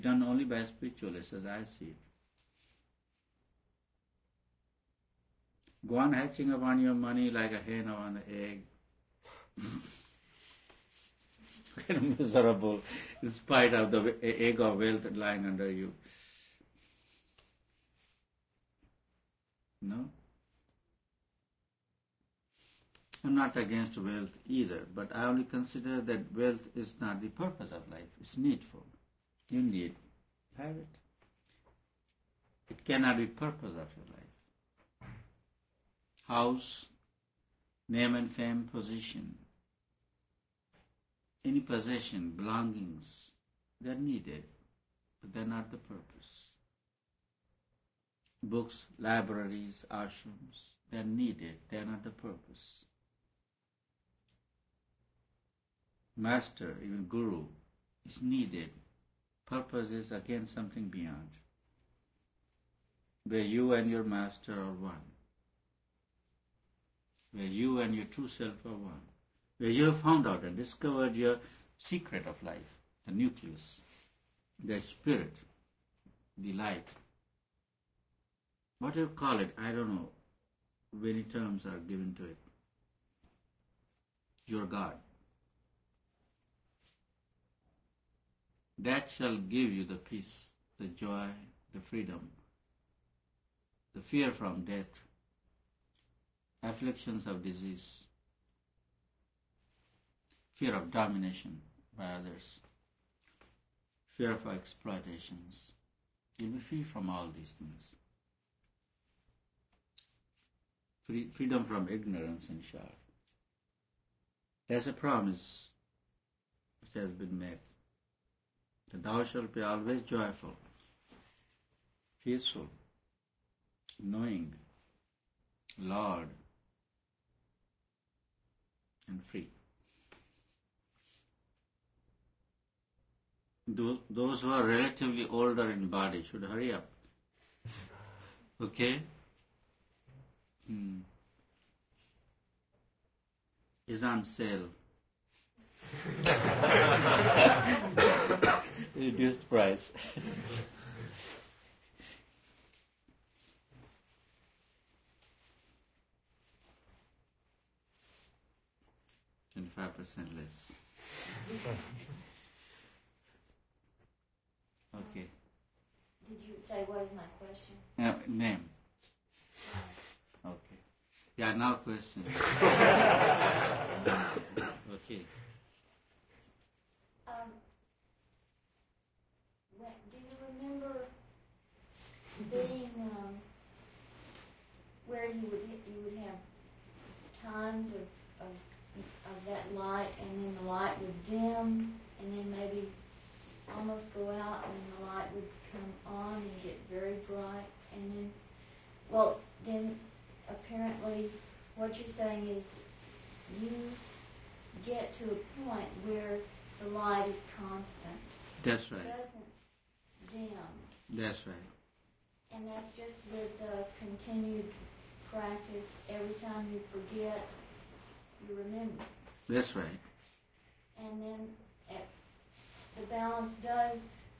done only by spiritualists as I see it. Go on hatching upon your money like a hen on an egg. Kind of miserable in spite of the egg of wealth lying under you. No? I'm not against wealth either, but I only consider that wealth is not the purpose of life. It's needful. You need. Have it. It cannot be purpose of your life. House, name and fame, position, any possession, belongings, they're needed, but they're not the purpose. Books, libraries, ashrams, they're needed, they're not the purpose. Master, even guru, is needed. Purpose is again something beyond, where you and your master are one, where you and your true self are one, where you have found out and discovered your secret of life, the nucleus, the spirit, the light. What you call it, I don't know. Many terms are given to it. Your God. That shall give you the peace, the joy, the freedom, the fear from death, afflictions of disease, fear of domination by others, fear of exploitations. You'll be free from all these things. Freedom from ignorance, in short. There's a promise which has been made, that thou shalt be always joyful, peaceful, knowing, Lord, and free. Those who are relatively older in body should hurry up. Okay? Is on sale. Reduced price. 25% less. Okay. Did you say what is my question? Name. Okay. Yeah, now question. Okay. Do you remember being where you would have times of that light, and then the light would dim, and then maybe almost go out, and then the light would come on and get very bright, and then apparently what you're saying is you get to a point where the light is constant. That's right. It doesn't dim. That's right. And that's just with continued practice. Every time you forget, you remember. That's right. And then the balance does.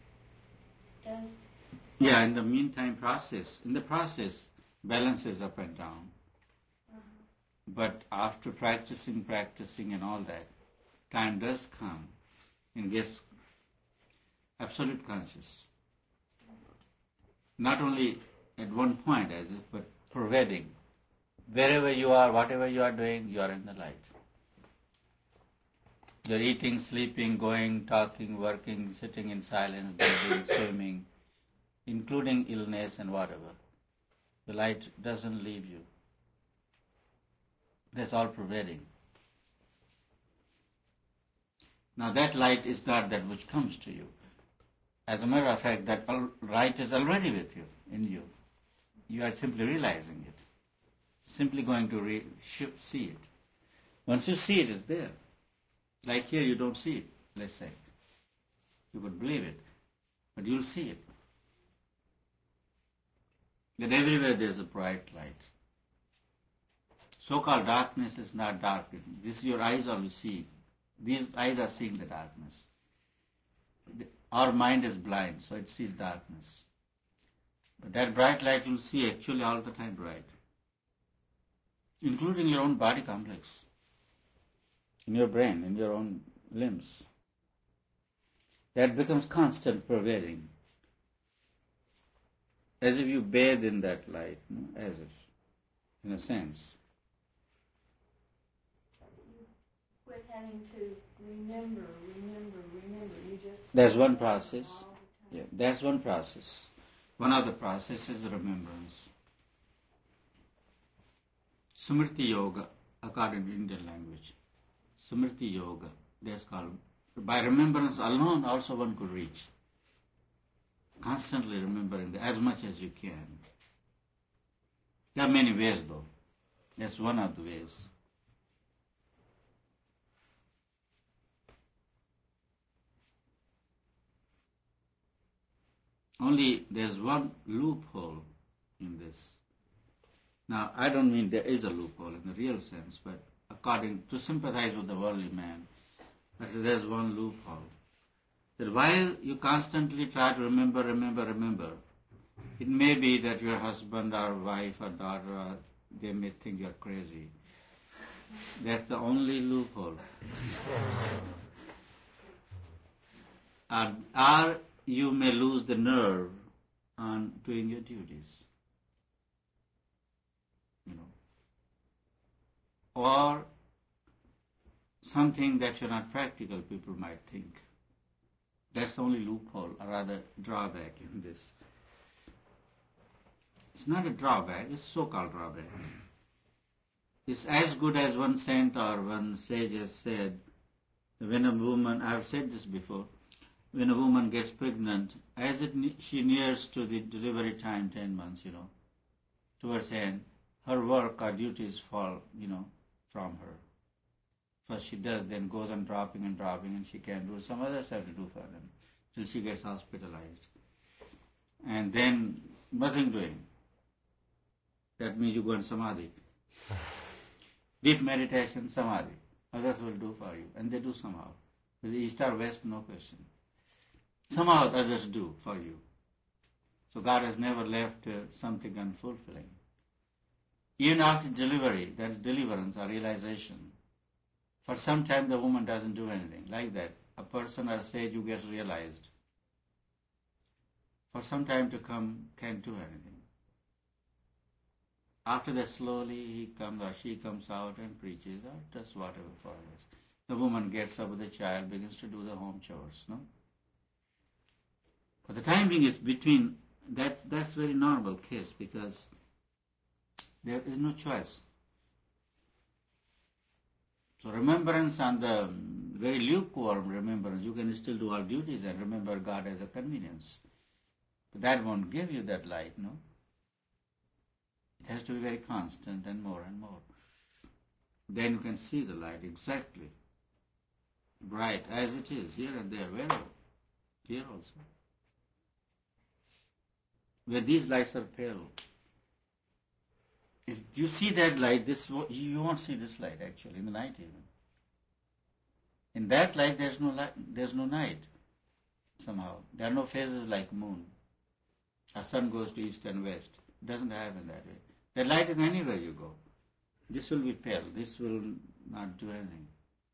Yeah, in the process, balance is up and down. But after practicing and all that, time does come and gets absolute conscious. Not only at one point as if, but pervading. Wherever you are, whatever you are doing, you are in the light. You're eating, sleeping, going, talking, working, sitting in silence, breathing, swimming, including illness and whatever. The light doesn't leave you. That's all pervading. Now that light is not that which comes to you. As a matter of fact, that light is already with you, in you. You are simply realizing it. Simply going to see it. Once you see it, it's there. Like here, you don't see it, let's say. You would believe it, but you'll see it. That everywhere there's a bright light. So-called darkness is not dark. This your eyes only see. These eyes are seeing the darkness. Our mind is blind, so it sees darkness. But that bright light will see actually all the time bright, including your own body complex, in your brain, in your own limbs. That becomes constant pervading, as if you bathe in that light, as if, in a sense. Quit having to remember. You just... There's one process. Yeah, that's one process. One of the processes is remembrance. Smriti Yoga, according to Indian language. Smriti Yoga, that's called. By remembrance alone also one could reach. Constantly remembering as much as you can. There are many ways though. That's one of the ways. Only there's one loophole in this. Now, I don't mean there is a loophole in the real sense, but according to sympathize with the worldly man, but there's one loophole. That while you constantly try to remember, it may be that your husband or wife or daughter, they may think you're crazy. That's the only loophole. Or you may lose the nerve on doing your duties. Or something that you're not practical, people might think. That's the only loophole, or rather drawback in this. It's not a drawback, it's so-called drawback. It's as good as one saint or one sage has said, when a woman, I've said this before, when a woman gets pregnant, as she nears to the delivery time, 10 months, towards the end, her work or duties fall, from her. First she does, then goes on dropping, and she can't do it. Some others have to do for them till she gets hospitalized. And then nothing doing. That means you go in samadhi. Deep meditation, samadhi. Others will do for you, and they do somehow. With east or west, no question. Somehow others do for you. So God has never left something unfulfilling. Even after delivery, that's deliverance or realization. For some time the woman doesn't do anything. Like that, a person or a sage who gets realized, for some time to come, can't do anything. After that, slowly he comes or she comes out and preaches or does whatever for us. The woman gets up with the child, begins to do the home chores, no? But the time being is between, that's very normal case because there is no choice. So remembrance and the very lukewarm remembrance, you can still do all duties and remember God as a convenience. But that won't give you that light, no? It has to be very constant and more and more. Then you can see the light exactly, bright as it is, here and there, wherever, here also. Where these lights are pale. If you see that light, you won't see this light actually in the night even. In that light, there's no night. Somehow, there are no phases like moon. A sun goes to east and west. It doesn't happen that way. That light is anywhere you go. This will be pale. This will not do anything.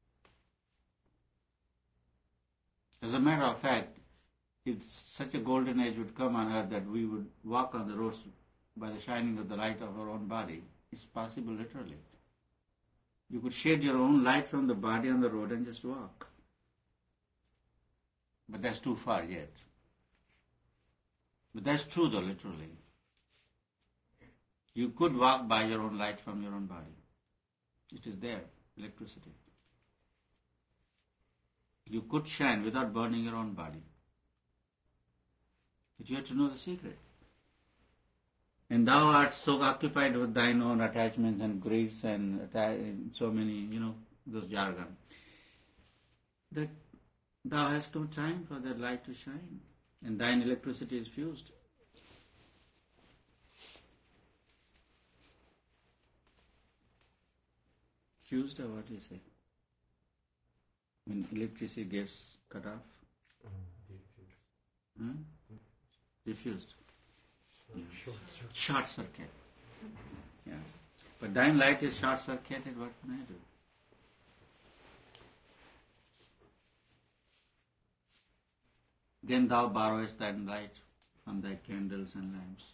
As a matter of fact, if such a golden age would come on earth that we would walk on the roads by the shining of the light of our own body, it's possible literally. You could shed your own light from the body on the road and just walk. But that's too far yet. But that's true though, literally. You could walk by your own light from your own body. It is there, electricity. You could shine without burning your own body. But you have to know the secret. And thou art so occupied with thine own attachments and griefs and so many, those jargon, that thou hast no time for that light to shine. And thine electricity is fused. Fused or what do you say? When electricity gets cut off? Huh? Diffused. Yeah. Short circuit. Yeah. But thine light is short circuited, what can I do? Then thou borrowest thine light from thy candles and lamps.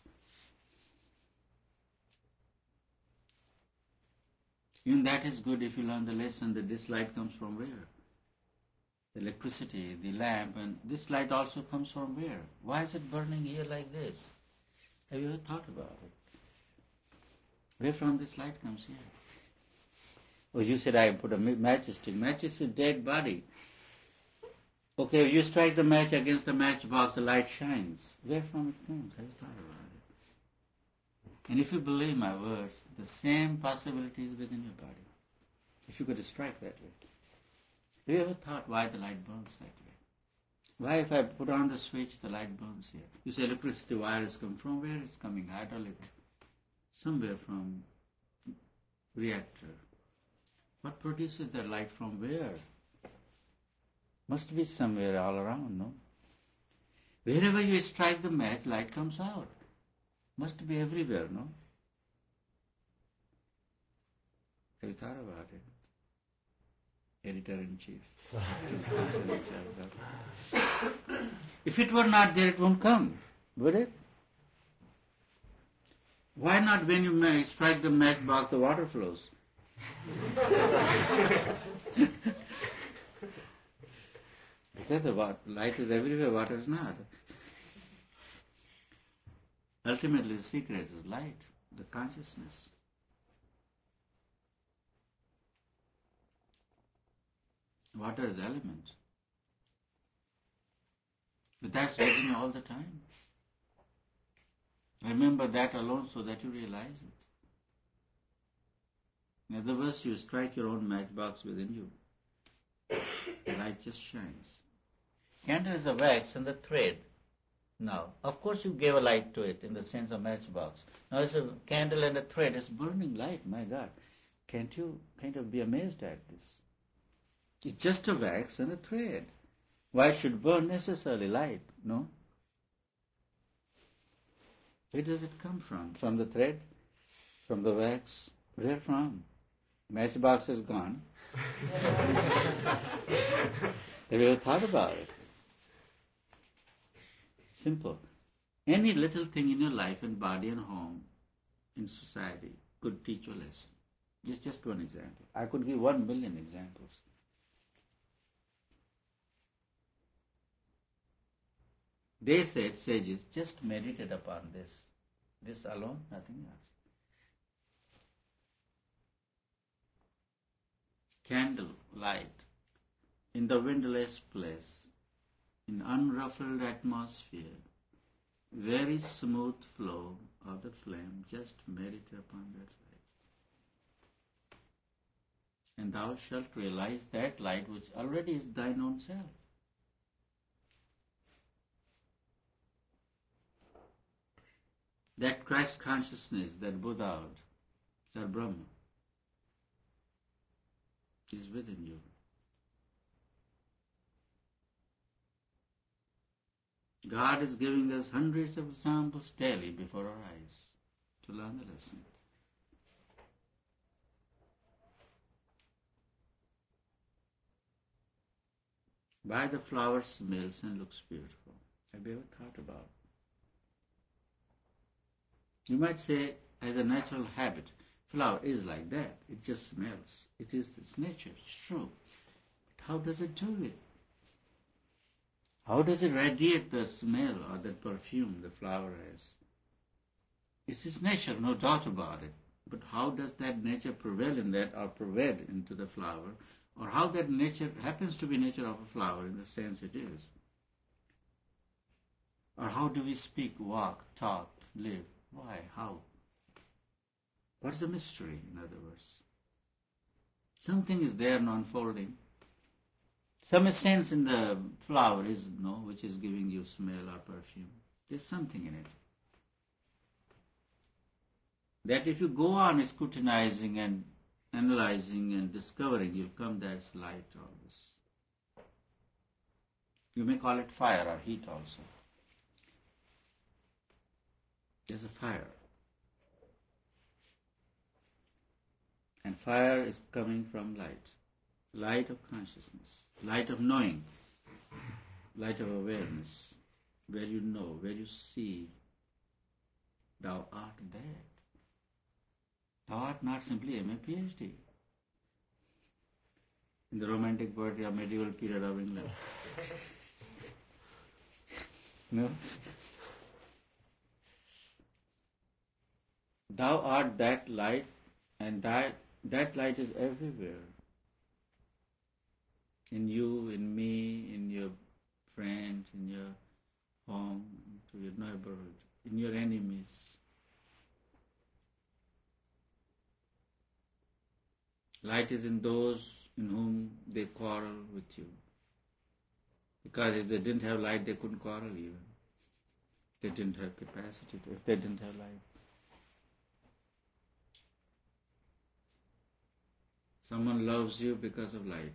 Even that is good if you learn the lesson that this light comes from where? The electricity, the lamp, and this light also comes from where? Why is it burning here like this? Have you ever thought about it? Where from this light comes here? Oh, you said I put a matchstick. Match is a dead body. Okay, if you strike the match against the matchbox, the light shines. Where from it comes? Have you thought about it? And if you believe my words, the same possibility is within your body. If you could strike that way. Have you ever thought why the light burns that way? Why if I put on the switch, the light burns here? You say electricity wires come from where it's coming? Hydraulic. Somewhere from reactor. What produces the light from where? Must be somewhere all around, no? Wherever you strike the match, light comes out. Must be everywhere, no? Have you thought about it? Editor-in-chief. If it were not there, it won't come, would it? Why not when you strike the matchbox, the water flows? Because the light is everywhere, water is not. Ultimately, the secret is light, the consciousness. Water is element. But that's within you all the time. Remember that alone so that you realize it. In other words, you strike your own matchbox within you. The light just shines. Candle is a wax and the thread. Now, of course you gave a light to it in the sense of matchbox. Now it's a candle and a thread. It's burning light, my God. Can't you kind of be amazed at this? It's just a wax and a thread. Why should burn necessarily light? No? Where does it come from? From the thread? From the wax? Where from? Matchbox is gone. Have you ever thought about it? Simple. Any little thing in your life and body and home, in society, could teach you a lesson. Just one example. I could give 1 million examples. They said, sages, just meditate upon this. This alone, nothing else. Candle, light, in the windless place, in unruffled atmosphere, very smooth flow of the flame, just meditate upon that light. And thou shalt realize that light which already is thine own self. That Christ consciousness, that Buddha, that Brahma, is within you. God is giving us hundreds of examples daily before our eyes to learn the lesson. Why the flower smells and looks beautiful? Have you ever thought about it? You might say, as a natural habit, flower is like that. It just smells. It is its nature. It's true. But how does it do it? How does it radiate the smell or the perfume the flower has? It's its nature, no doubt about it. But how does that nature prevail in that or pervade into the flower? Or how that nature happens to be nature of a flower in the sense it is? Or how do we speak, walk, talk, live? Why? How? What is the mystery, in other words? Something is there unfolding. Some essence in the flower is, which is giving you smell or perfume. There's something in it. That if you go on scrutinizing and analyzing and discovering, you'll come there's light always. You may call it fire or heat also. There's a fire. And fire is coming from light. Light of consciousness, light of knowing, light of awareness, where you know, where you see, thou art that. Thou art not simply M.A. PhD. In the romantic poetry of medieval period of England. No? Thou art that light, and that light is everywhere. In you, in me, in your friends, in your home, to your neighborhood, in your enemies. Light is in those in whom they quarrel with you. Because if they didn't have light, they couldn't quarrel even. They didn't have capacity to, if they didn't have light. Someone loves you because of light.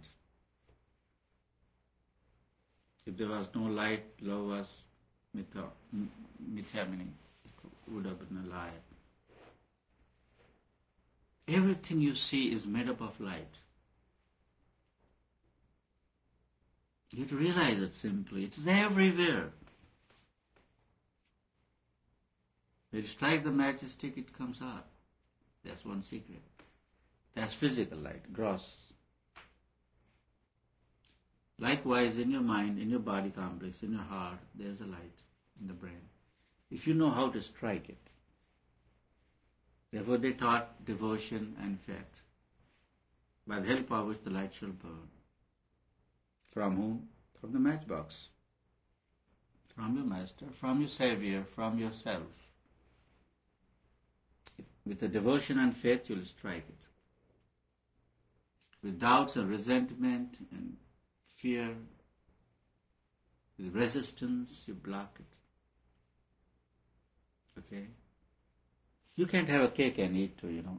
If there was no light, love was mithya, meaning it would have been a lie. Everything you see is made up of light. You have to realize it simply. It's everywhere. When you strike the matchstick, it comes out. That's one secret. That's physical light, gross. Likewise, in your mind, in your body complex, in your heart, there's a light in the brain. If you know how to strike it. Therefore they taught devotion and faith, by the help of which the light shall burn. From whom? From the matchbox. From your master, from your savior, from yourself. With the devotion and faith you'll strike it. With doubts and resentment and fear, with resistance, you block it. Okay? You can't have a cake and eat too, you know.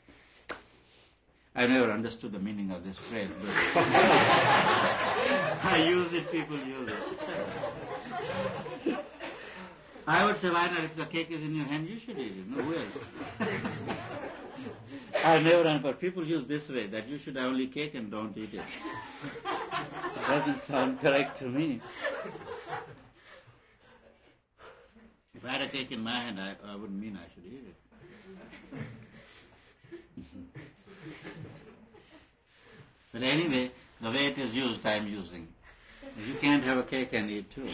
I never understood the meaning of this phrase, but I use it, people use it. I would say, why not? If the cake is in your hand, you should eat it. No, who else? I never understood, but people use this way, that you should have only cake and don't eat it. It doesn't sound correct to me. If I had a cake in my hand, I wouldn't mean I should eat it. But anyway, the way it is used, I am using. You can't have a cake and eat too.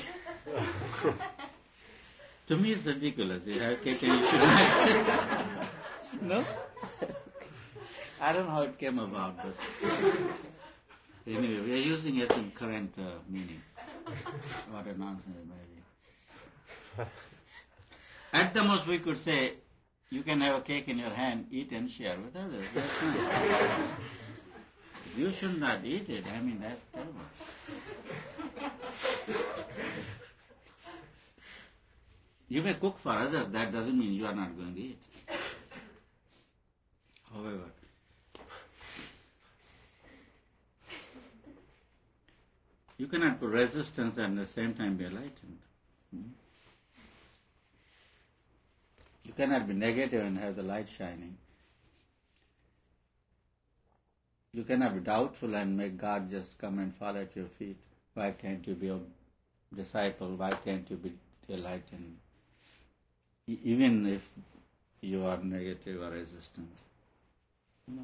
To me, it's ridiculous. You have a cake and you should not. No? I don't know how it came about, but anyway, we are using it in current meaning. What a nonsense it may be. At the most, we could say, you can have a cake in your hand, eat and share with others. That's fine. You should not eat it. I mean, that's terrible. You may cook for others. That doesn't mean you are not going to eat. However, you cannot put resistance and at the same time be enlightened. You cannot be negative and have the light shining. You cannot be doubtful and make God just come and fall at your feet. Why can't you be a disciple? Why can't you be enlightened? Even if you are negative or resistant. No.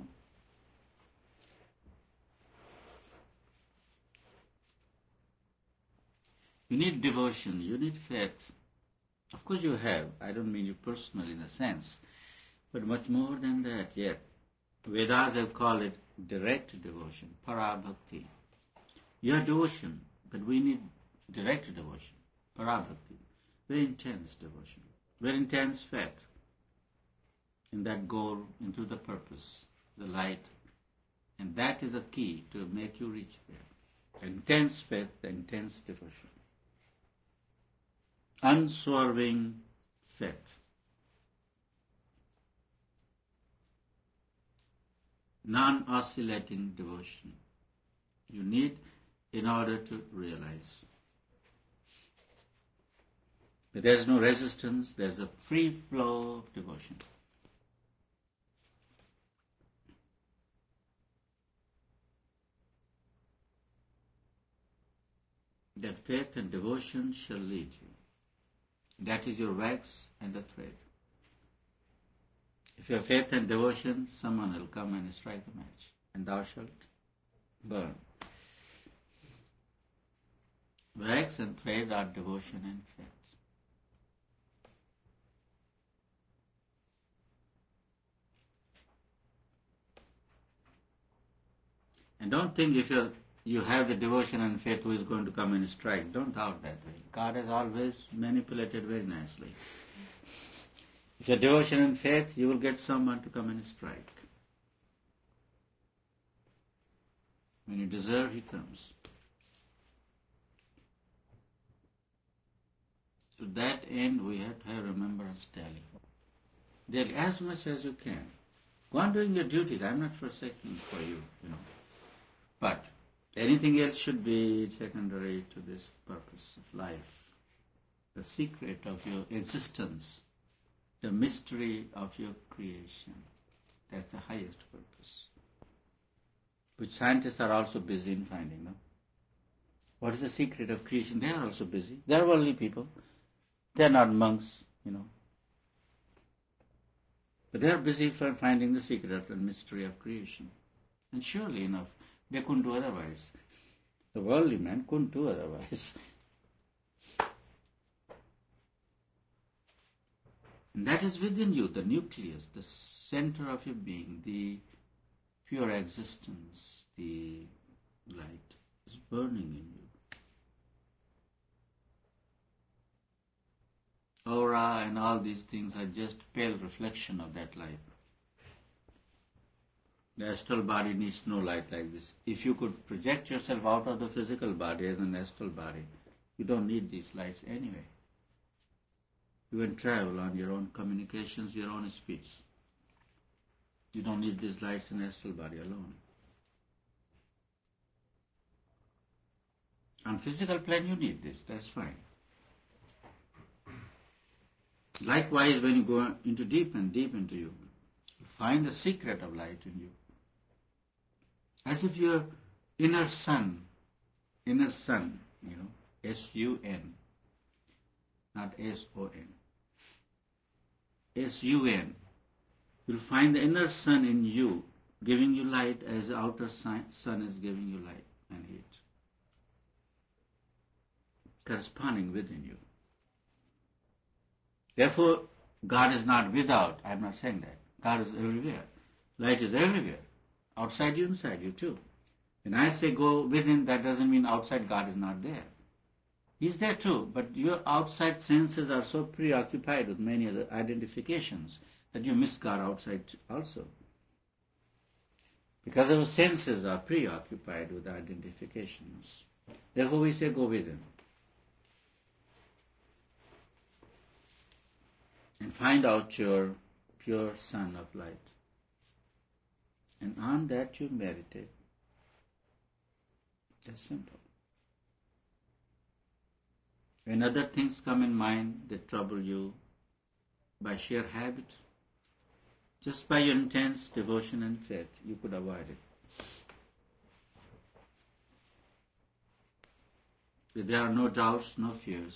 You need devotion, you need faith. Of course you have. I don't mean you personally in a sense. But much more than that yet. Vedas have called it direct devotion, parabhakti. You have devotion, but we need direct devotion, parabhakti. Very intense devotion, very intense faith in that goal, into the purpose, the light. And that is a key to make you reach there. Intense faith, intense devotion. Unswerving faith. Non-oscillating devotion. You need in order to realize. But there's no resistance, there's a free flow of devotion. That faith and devotion shall lead you. That is your wax and the thread. If you have faith and devotion, someone will come and strike the match, and thou shalt burn. Wax and thread are devotion and faith. And don't think if you have the devotion and faith who is going to come and strike. Don't doubt that way. God has always manipulated very nicely. If you have devotion and faith, you will get someone to come and strike. When you deserve, he comes. To that end, we have to have remembrance daily, as much as you can. Go on doing your duties. I'm not forsaking for you, But anything else should be secondary to this purpose of life. The secret of your existence, the mystery of your creation. That's the highest purpose. Which scientists are also busy in finding, no? What is the secret of creation? They are also busy. They are worldly people. They are not monks, But they are busy for finding the secret of the mystery of creation. And surely enough, they couldn't do otherwise. The worldly man couldn't do otherwise. And that is within you, the nucleus, the center of your being, the pure existence, the light is burning in you. Aura and all these things are just pale reflection of that light. The astral body needs no light like this. If you could project yourself out of the physical body as an astral body, you don't need these lights anyway. You can travel on your own communications, your own speech. You don't need these lights in astral body alone. On physical plane you need this, that's fine. Likewise, when you go into deep and deep into you find the secret of light in you. As if your inner sun, S-U-N, not S-O-N, S-U-N, you'll find the inner sun in you giving you light as the outer sun is giving you light and heat, corresponding within you. Therefore, God is not without. I'm not saying that. God is everywhere. Light is everywhere. Outside you, inside you too. When I say go within, that doesn't mean outside God is not there. He's there too, but your outside senses are so preoccupied with many other identifications that you miss God outside also. Because our senses are preoccupied with identifications. Therefore we say go within. And find out your pure sun of light. And on that you meditate. That's simple. When other things come in mind that trouble you by sheer habit, just by your intense devotion and faith, you could avoid it. If there are no doubts, no fears,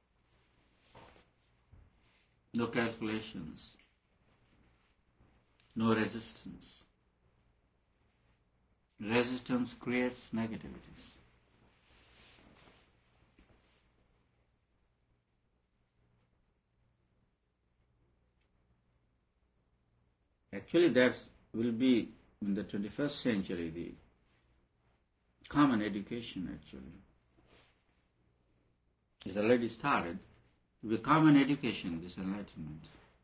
no calculations, no resistance. Resistance creates negativities. Actually, that will be in the 21st century the common education actually. It's already started. The common education, this enlightenment,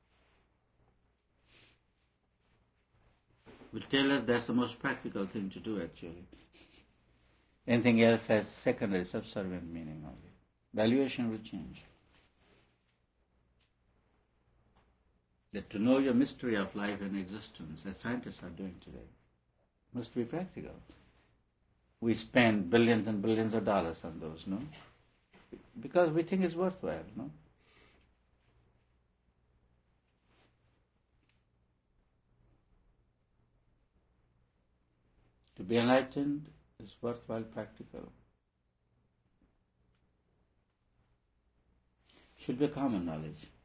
will tell us that's the most practical thing to do actually. Anything else has secondary, subservient meaning only. Valuation will change. That to know your mystery of life and existence, as scientists are doing today, must be practical. We spend billions and billions of dollars on those, no? Because we think it's worthwhile, no? To be enlightened is worthwhile practical. Should be a common knowledge.